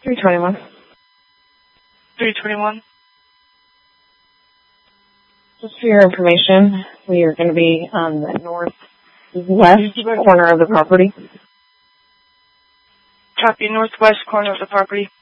321. 321. Just for your information, we are going to be on the northwest corner of the property. Copy, northwest corner of the property.